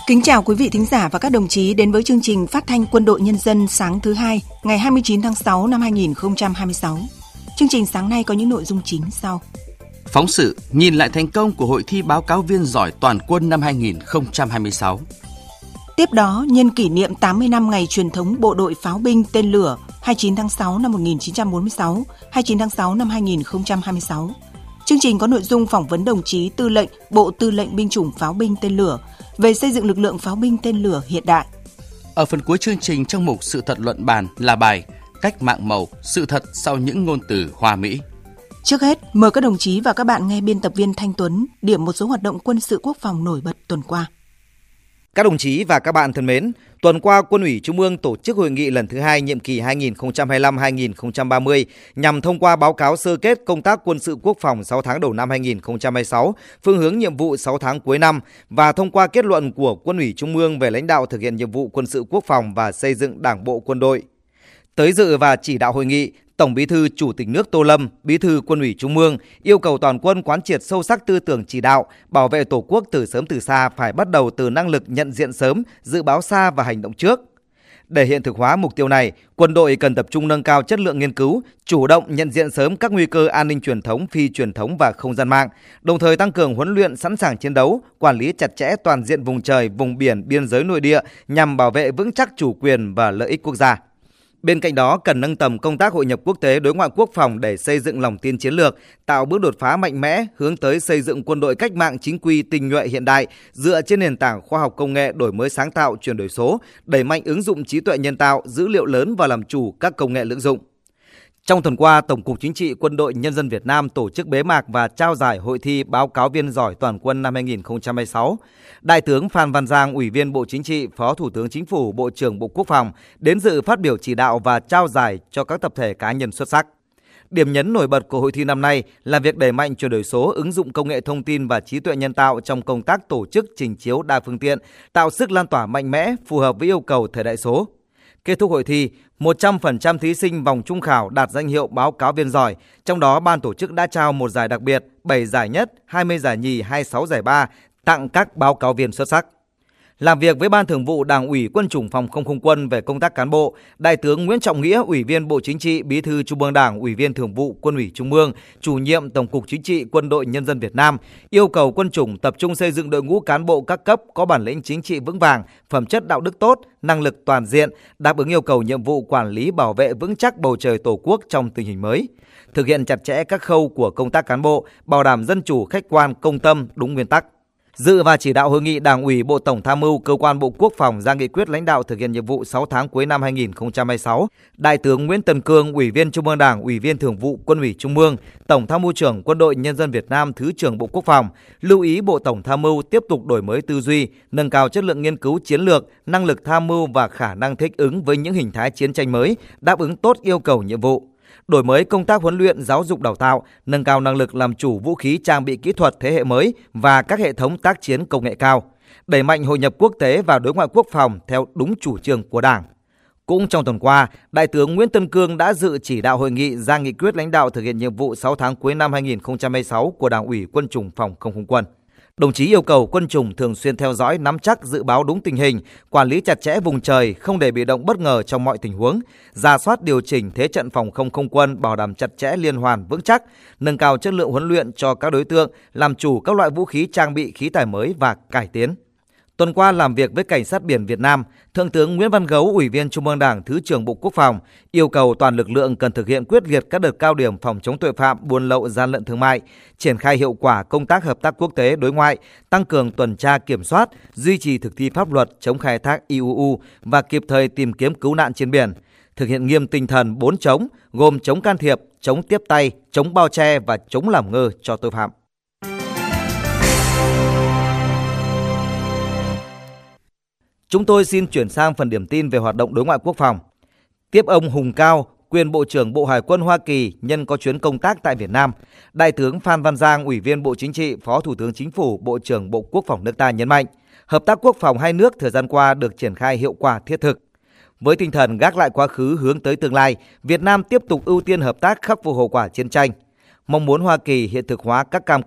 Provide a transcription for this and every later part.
Kính chào quý vị thính giả và các đồng chí đến với chương trình Phát thanh Quân đội Nhân dân sáng thứ hai, ngày 29 tháng 6 năm 2026. Chương trình sáng nay có những nội dung chính sau. Phóng sự nhìn lại thành công của hội thi báo cáo viên giỏi toàn quân năm 2026. Tiếp đó, nhân kỷ niệm 80 năm ngày truyền thống Bộ đội Pháo binh tên lửa 29 tháng 6 năm 1946, 29 tháng 6 năm 2026. Chương trình có nội dung phỏng vấn đồng chí Tư lệnh Bộ Tư lệnh Binh chủng Pháo binh tên lửa về xây dựng lực lượng pháo binh tên lửa hiện đại. Ở phần cuối chương trình, trong mục Sự thật luận bàn là bài Cách mạng màu, sự thật sau những ngôn từ hoa mỹ. Trước hết, mời các đồng chí và các bạn nghe biên tập viên Thanh Tuấn điểm một số hoạt động quân sự quốc phòng nổi bật tuần qua. Các đồng chí và các bạn thân mến, tuần qua Quân ủy Trung ương tổ chức hội nghị lần thứ 2 nhiệm kỳ 2025-2030 nhằm thông qua báo cáo sơ kết công tác quân sự quốc phòng 6 tháng đầu năm 2026, phương hướng nhiệm vụ 6 tháng cuối năm và thông qua kết luận của Quân ủy Trung ương về lãnh đạo thực hiện nhiệm vụ quân sự quốc phòng và xây dựng Đảng bộ quân đội. Tới dự và chỉ đạo hội nghị, Tổng Bí thư Chủ tịch nước Tô Lâm, Bí thư Quân ủy Trung ương yêu cầu toàn quân quán triệt sâu sắc tư tưởng chỉ đạo, bảo vệ Tổ quốc từ sớm từ xa phải bắt đầu từ năng lực nhận diện sớm, dự báo xa và hành động trước. Để hiện thực hóa mục tiêu này, quân đội cần tập trung nâng cao chất lượng nghiên cứu, chủ động nhận diện sớm các nguy cơ an ninh truyền thống, phi truyền thống và không gian mạng, đồng thời tăng cường huấn luyện sẵn sàng chiến đấu, quản lý chặt chẽ toàn diện vùng trời, vùng biển, biên giới nội địa nhằm bảo vệ vững chắc chủ quyền và lợi ích quốc gia. Bên cạnh đó, cần nâng tầm công tác hội nhập quốc tế đối ngoại quốc phòng để xây dựng lòng tin chiến lược, tạo bước đột phá mạnh mẽ hướng tới xây dựng quân đội cách mạng chính quy tinh nhuệ hiện đại, dựa trên nền tảng khoa học công nghệ đổi mới sáng tạo chuyển đổi số, đẩy mạnh ứng dụng trí tuệ nhân tạo, dữ liệu lớn và làm chủ các công nghệ lưỡng dụng. Trong tuần qua, Tổng cục Chính trị Quân đội Nhân dân Việt Nam tổ chức bế mạc và trao giải hội thi báo cáo viên giỏi toàn quân năm 2026. Đại tướng Phan Văn Giang, Ủy viên Bộ Chính trị, Phó Thủ tướng Chính phủ, Bộ trưởng Bộ Quốc phòng đến dự phát biểu chỉ đạo và trao giải cho các tập thể cá nhân xuất sắc. Điểm nhấn nổi bật của hội thi năm nay là việc đẩy mạnh chuyển đổi số, ứng dụng công nghệ thông tin và trí tuệ nhân tạo trong công tác tổ chức trình chiếu đa phương tiện, tạo sức lan tỏa mạnh mẽ, phù hợp với yêu cầu thời đại số. Kết thúc hội thi, 100% thí sinh vòng chung khảo đạt danh hiệu báo cáo viên giỏi, trong đó ban tổ chức đã trao 1 giải đặc biệt, 7 giải nhất, 20 giải nhì, 26 giải ba tặng các báo cáo viên xuất sắc. Làm việc với Ban Thường vụ Đảng ủy Quân chủng Phòng không không quân về công tác cán bộ, Đại tướng Nguyễn Trọng Nghĩa, Ủy viên Bộ Chính trị, Bí thư Trung ương Đảng, Ủy viên Thường vụ Quân ủy Trung ương, Chủ nhiệm Tổng cục Chính trị Quân đội Nhân dân Việt Nam yêu cầu quân chủng tập trung xây dựng đội ngũ cán bộ các cấp có bản lĩnh chính trị vững vàng, phẩm chất đạo đức tốt, năng lực toàn diện, đáp ứng yêu cầu nhiệm vụ quản lý bảo vệ vững chắc bầu trời Tổ quốc trong tình hình mới. Thực hiện chặt chẽ các khâu của công tác cán bộ, bảo đảm dân chủ, khách quan, công tâm, đúng nguyên tắc. Dự và chỉ đạo hội nghị, Đảng ủy Bộ Tổng Tham mưu Cơ quan Bộ Quốc phòng ra nghị quyết lãnh đạo thực hiện nhiệm vụ 6 tháng cuối năm 2026. Đại tướng Nguyễn Tân Cương, Ủy viên Trung ương Đảng, Ủy viên Thường vụ Quân ủy Trung ương, Tổng Tham mưu trưởng Quân đội Nhân dân Việt Nam, Thứ trưởng Bộ Quốc phòng lưu ý Bộ Tổng Tham mưu tiếp tục đổi mới tư duy, nâng cao chất lượng nghiên cứu chiến lược, năng lực tham mưu và khả năng thích ứng với những hình thái chiến tranh mới, đáp ứng tốt yêu cầu nhiệm vụ. Đổi mới công tác huấn luyện, giáo dục đào tạo, nâng cao năng lực làm chủ vũ khí trang bị kỹ thuật thế hệ mới và các hệ thống tác chiến công nghệ cao, đẩy mạnh hội nhập quốc tế và đối ngoại quốc phòng theo đúng chủ trương của Đảng. Cũng trong tuần qua, Đại tướng Nguyễn Tân Cương đã dự chỉ đạo hội nghị ra nghị quyết lãnh đạo thực hiện nhiệm vụ 6 tháng cuối năm 2026 của Đảng ủy Quân chủng Phòng không không quân. Đồng chí yêu cầu quân chủng thường xuyên theo dõi, nắm chắc, dự báo đúng tình hình, quản lý chặt chẽ vùng trời, không để bị động bất ngờ trong mọi tình huống, rà soát điều chỉnh thế trận phòng không không quân bảo đảm chặt chẽ, liên hoàn, vững chắc, nâng cao chất lượng huấn luyện cho các đối tượng, làm chủ các loại vũ khí trang bị khí tài mới và cải tiến. Tuần qua làm việc với Cảnh sát biển Việt Nam, Thượng tướng Nguyễn Văn Gấu, Ủy viên Trung ương Đảng, Thứ trưởng Bộ Quốc phòng yêu cầu toàn lực lượng cần thực hiện quyết liệt các đợt cao điểm phòng chống tội phạm, buôn lậu, gian lận thương mại, triển khai hiệu quả công tác hợp tác quốc tế đối ngoại, tăng cường tuần tra kiểm soát, duy trì thực thi pháp luật chống khai thác IUU và kịp thời tìm kiếm cứu nạn trên biển. Thực hiện nghiêm tinh thần 4 chống, gồm chống can thiệp, chống tiếp tay, chống bao che và chống làm ngơ cho tội phạm. Chúng tôi xin chuyển sang phần điểm tin về hoạt động đối ngoại quốc phòng. Tiếp ông Hùng Cao, quyền Bộ trưởng Bộ Hải quân Hoa Kỳ nhân có chuyến công tác tại Việt Nam, Đại tướng Phan Văn Giang, Ủy viên Bộ Chính trị, Phó Thủ tướng Chính phủ, Bộ trưởng Bộ Quốc phòng nước ta nhấn mạnh, hợp tác quốc phòng hai nước thời gian qua được triển khai hiệu quả thiết thực. Với tinh thần gác lại quá khứ hướng tới tương lai, Việt Nam tiếp tục ưu tiên hợp tác khắc phục hậu quả chiến tranh. Mong muốn Hoa Kỳ hiện thực hóa các cam kết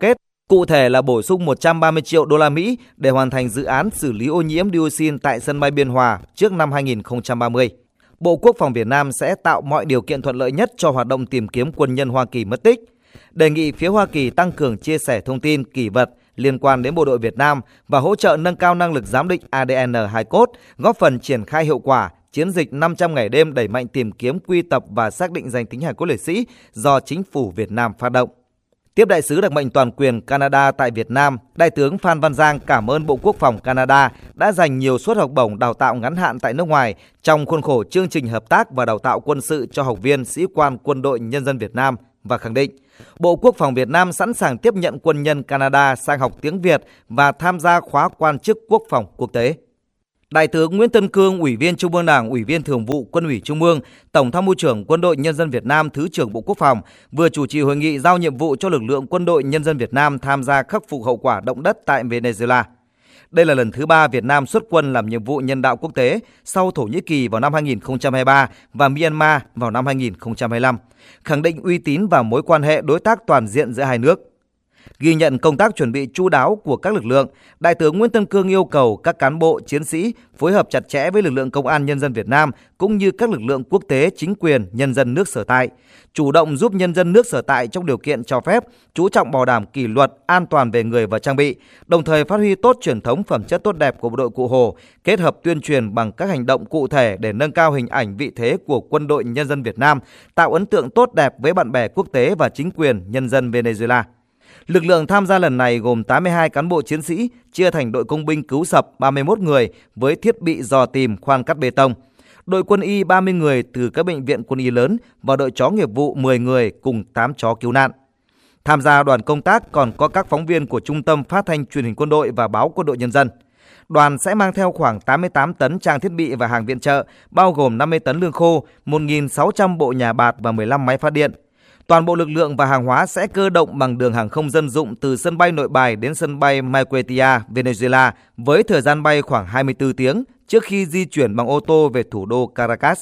Cụ thể là bổ sung 130 triệu đô la Mỹ để hoàn thành dự án xử lý ô nhiễm dioxin tại sân bay Biên Hòa trước năm 2030. Bộ Quốc phòng Việt Nam sẽ tạo mọi điều kiện thuận lợi nhất cho hoạt động tìm kiếm quân nhân Hoa Kỳ mất tích. Đề nghị phía Hoa Kỳ tăng cường chia sẻ thông tin, kỷ vật liên quan đến bộ đội Việt Nam và hỗ trợ nâng cao năng lực giám định ADN hài cốt, góp phần triển khai hiệu quả chiến dịch 500 ngày đêm đẩy mạnh tìm kiếm, quy tập và xác định danh tính hài cốt liệt sĩ do chính phủ Việt Nam phát động. Tiếp đại sứ đặc mệnh toàn quyền Canada tại Việt Nam, Đại tướng Phan Văn Giang cảm ơn Bộ Quốc phòng Canada đã dành nhiều suất học bổng đào tạo ngắn hạn tại nước ngoài trong khuôn khổ chương trình hợp tác và đào tạo quân sự cho học viên sĩ quan Quân đội Nhân dân Việt Nam và khẳng định Bộ Quốc phòng Việt Nam sẵn sàng tiếp nhận quân nhân Canada sang học tiếng Việt và tham gia khóa quan chức quốc phòng quốc tế. Đại tướng Nguyễn Tân Cương, Ủy viên Trung ương Đảng, Ủy viên Thường vụ Quân ủy Trung ương, Tổng Tham mưu trưởng Quân đội Nhân dân Việt Nam, Thứ trưởng Bộ Quốc phòng vừa chủ trì hội nghị giao nhiệm vụ cho lực lượng Quân đội Nhân dân Việt Nam tham gia khắc phục hậu quả động đất tại Venezuela. Đây là lần thứ 3 Việt Nam xuất quân làm nhiệm vụ nhân đạo quốc tế sau Thổ Nhĩ Kỳ vào năm 2023 và Myanmar vào năm 2025, khẳng định uy tín và mối quan hệ đối tác toàn diện giữa hai nước. Ghi nhận công tác chuẩn bị chu đáo của các lực lượng, Đại tướng Nguyễn Tân Cương yêu cầu các cán bộ, chiến sĩ phối hợp chặt chẽ với lực lượng Công an Nhân dân Việt Nam cũng như các lực lượng quốc tế, chính quyền, nhân dân nước sở tại, chủ động giúp nhân dân nước sở tại trong điều kiện cho phép, chú trọng bảo đảm kỷ luật, an toàn về người và trang bị, đồng thời phát huy tốt truyền thống phẩm chất tốt đẹp của bộ đội Cụ Hồ, kết hợp tuyên truyền bằng các hành động cụ thể để nâng cao hình ảnh vị thế của Quân đội Nhân dân Việt Nam, tạo ấn tượng tốt đẹp với bạn bè quốc tế và chính quyền nhân dân Venezuela. Lực lượng tham gia lần này gồm 82 cán bộ chiến sĩ, chia thành đội công binh cứu sập 31 người với thiết bị dò tìm, khoan cắt bê tông, đội quân y 30 người từ các bệnh viện quân y lớn và đội chó nghiệp vụ 10 người cùng 8 chó cứu nạn. Tham gia đoàn công tác còn có các phóng viên của Trung tâm Phát thanh Truyền hình Quân đội và Báo Quân đội Nhân dân. Đoàn sẽ mang theo khoảng 88 tấn trang thiết bị và hàng viện trợ, bao gồm 50 tấn lương khô, 1.600 bộ nhà bạt và 15 máy phát điện. Toàn bộ lực lượng và hàng hóa sẽ cơ động bằng đường hàng không dân dụng từ sân bay Nội Bài đến sân bay Maiquetía, Venezuela với thời gian bay khoảng 24 tiếng trước khi di chuyển bằng ô tô về thủ đô Caracas.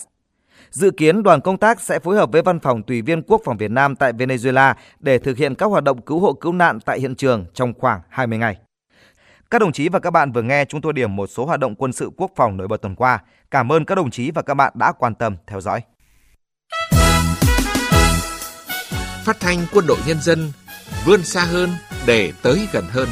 Dự kiến đoàn công tác sẽ phối hợp với Văn phòng Tùy viên Quốc phòng Việt Nam tại Venezuela để thực hiện các hoạt động cứu hộ cứu nạn tại hiện trường trong khoảng 20 ngày. Các đồng chí và các bạn vừa nghe chúng tôi điểm một số hoạt động quân sự quốc phòng nổi bật tuần qua. Cảm ơn các đồng chí và các bạn đã quan tâm theo dõi. Phát thanh Quân đội Nhân dân vươn xa hơn để tới gần hơn.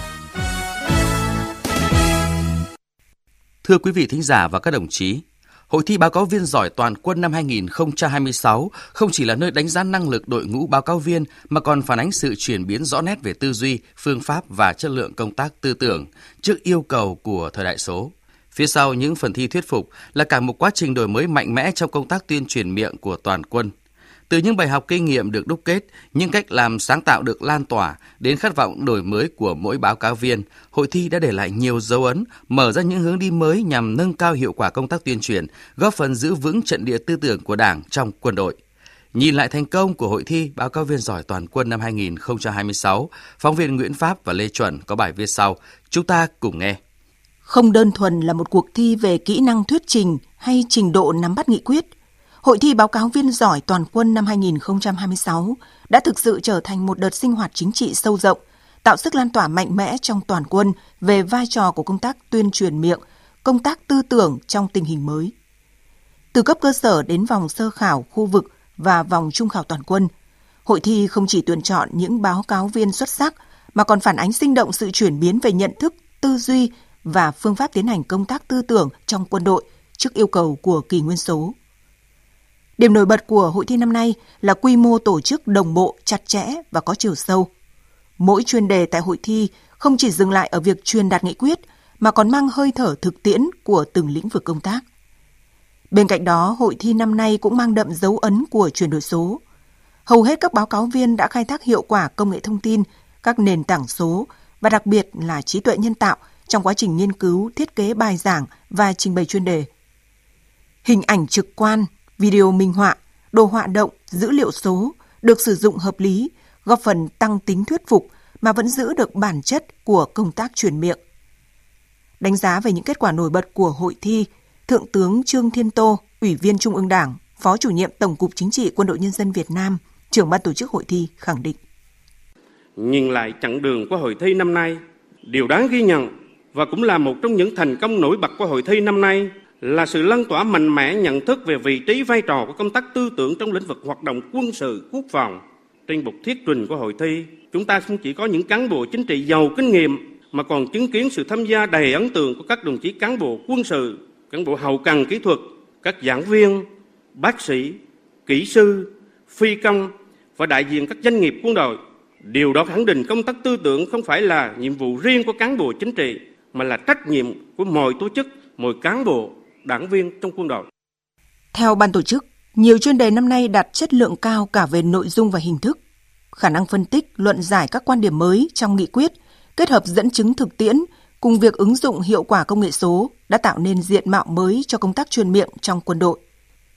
Thưa quý vị thính giả và các đồng chí, Hội thi báo cáo viên giỏi toàn quân năm 2026 không chỉ là nơi đánh giá năng lực đội ngũ báo cáo viên mà còn phản ánh sự chuyển biến rõ nét về tư duy, phương pháp và chất lượng công tác tư tưởng trước yêu cầu của thời đại số. Phía sau những phần thi thuyết phục là cả một quá trình đổi mới mạnh mẽ trong công tác tuyên truyền miệng của toàn quân. Từ những bài học kinh nghiệm được đúc kết, những cách làm sáng tạo được lan tỏa đến khát vọng đổi mới của mỗi báo cáo viên, hội thi đã để lại nhiều dấu ấn, mở ra những hướng đi mới nhằm nâng cao hiệu quả công tác tuyên truyền, góp phần giữ vững trận địa tư tưởng của Đảng trong quân đội. Nhìn lại thành công của hội thi báo cáo viên giỏi toàn quân năm 2026, phóng viên Nguyễn Pháp và Lê Chuẩn có bài viết sau. Chúng ta cùng nghe. Không đơn thuần là một cuộc thi về kỹ năng thuyết trình hay trình độ nắm bắt nghị quyết, Hội thi báo cáo viên giỏi toàn quân năm 2026 đã thực sự trở thành một đợt sinh hoạt chính trị sâu rộng, tạo sức lan tỏa mạnh mẽ trong toàn quân về vai trò của công tác tuyên truyền miệng, công tác tư tưởng trong tình hình mới. Từ cấp cơ sở đến vòng sơ khảo khu vực và vòng trung khảo toàn quân, hội thi không chỉ tuyển chọn những báo cáo viên xuất sắc mà còn phản ánh sinh động sự chuyển biến về nhận thức, tư duy và phương pháp tiến hành công tác tư tưởng trong quân đội trước yêu cầu của kỷ nguyên số. Điểm nổi bật của hội thi năm nay là quy mô tổ chức đồng bộ, chặt chẽ và có chiều sâu. Mỗi chuyên đề tại hội thi không chỉ dừng lại ở việc truyền đạt nghị quyết mà còn mang hơi thở thực tiễn của từng lĩnh vực công tác. Bên cạnh đó, hội thi năm nay cũng mang đậm dấu ấn của chuyển đổi số. Hầu hết các báo cáo viên đã khai thác hiệu quả công nghệ thông tin, các nền tảng số và đặc biệt là trí tuệ nhân tạo trong quá trình nghiên cứu, thiết kế bài giảng và trình bày chuyên đề. Hình ảnh trực quan, video minh họa, đồ họa động, dữ liệu số được sử dụng hợp lý, góp phần tăng tính thuyết phục mà vẫn giữ được bản chất của công tác truyền miệng. Đánh giá về những kết quả nổi bật của hội thi, Thượng tướng Trương Thiên Tô, Ủy viên Trung ương Đảng, Phó Chủ nhiệm Tổng cục Chính trị Quân đội Nhân dân Việt Nam, trưởng ban tổ chức hội thi khẳng định. Nhìn lại chặng đường của hội thi năm nay, điều đáng ghi nhận và cũng là một trong những thành công nổi bật của hội thi năm nay là sự lan tỏa mạnh mẽ nhận thức về vị trí vai trò của công tác tư tưởng trong lĩnh vực hoạt động quân sự quốc phòng. Trên bục thuyết trình của hội thi, chúng ta không chỉ có những cán bộ chính trị giàu kinh nghiệm mà còn chứng kiến sự tham gia đầy ấn tượng của các đồng chí cán bộ quân sự, cán bộ hậu cần kỹ thuật, các giảng viên, bác sĩ, kỹ sư, phi công và đại diện các doanh nghiệp quân đội. Điều đó khẳng định công tác tư tưởng không phải là nhiệm vụ riêng của cán bộ chính trị mà là trách nhiệm của mọi tổ chức, mọi cán bộ, đảng viên trong quân đội. Theo ban tổ chức, nhiều chuyên đề năm nay đạt chất lượng cao cả về nội dung và hình thức. Khả năng phân tích, luận giải các quan điểm mới trong nghị quyết, kết hợp dẫn chứng thực tiễn cùng việc ứng dụng hiệu quả công nghệ số đã tạo nên diện mạo mới cho công tác truyền miệng trong quân đội.